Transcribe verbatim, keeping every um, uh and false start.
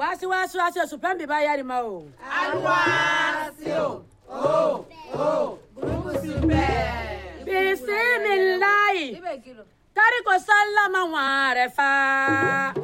Wasi wasi wasi supembi ba yari ma o. Alwasio. Oh, oh, grupo super. Bismillah. Tari ko sallama ware fa.